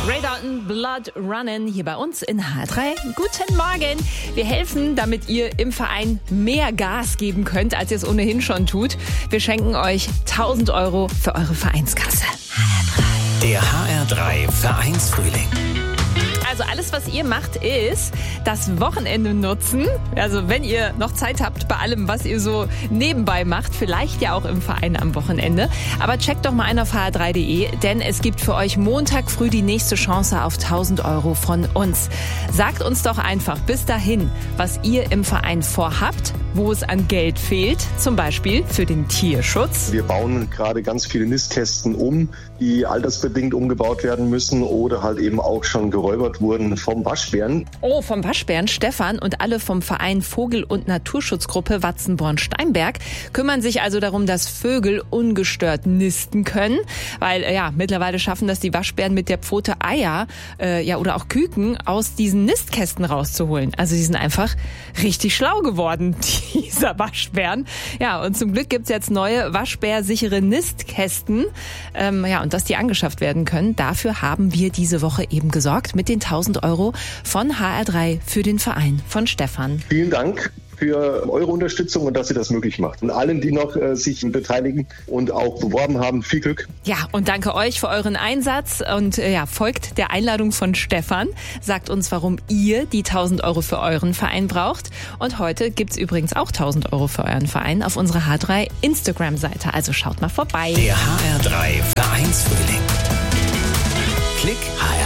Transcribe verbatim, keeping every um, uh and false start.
Ray Dalton, Blood Runnin' hier bei uns in H drei. Guten Morgen. Wir helfen, damit ihr im Verein mehr Gas geben könnt, als ihr es ohnehin schon tut. Wir schenken euch tausend Euro für eure Vereinskasse. Der H R drei Vereinsfrühling. Also alles, was ihr macht, ist das Wochenende nutzen. Also wenn ihr noch Zeit habt bei allem, was ihr so nebenbei macht, vielleicht ja auch im Verein am Wochenende. Aber checkt doch mal ein auf h r drei punkt d e, denn es gibt für euch Montag früh die nächste Chance auf tausend Euro von uns. Sagt uns doch einfach bis dahin, was ihr im Verein vorhabt, wo es an Geld fehlt, zum Beispiel für den Tierschutz. Wir bauen gerade ganz viele Nistkästen um, die altersbedingt umgebaut werden müssen oder halt eben auch schon geräubert wurden vom Waschbären. Oh, vom Waschbären. Stefan und alle vom Verein Vogel- und Naturschutzgruppe Watzenborn-Steinberg kümmern sich also darum, dass Vögel ungestört nisten können, weil ja mittlerweile schaffen das die Waschbären mit der Pfote Eier äh, ja oder auch Küken aus diesen Nistkästen rauszuholen. Also die sind einfach richtig schlau geworden, dieser Waschbären. Ja, und zum Glück gibt's jetzt neue waschbärsichere Nistkästen. Ähm, ja, und dass die angeschafft werden können, dafür haben wir diese Woche eben gesorgt mit den tausend Euro von H R drei für den Verein von Stefan. Vielen Dank für eure Unterstützung und dass ihr das möglich macht. Und allen, die noch äh, sich beteiligen und auch beworben haben, viel Glück. Ja, und danke euch für euren Einsatz und äh, ja, folgt der Einladung von Stefan. Sagt uns, warum ihr die tausend Euro für euren Verein braucht. Und heute gibt's übrigens auch tausend Euro für euren Verein auf unserer H drei Instagram-Seite. Also schaut mal vorbei. Der H R drei Vereinsfrühling. Klick H R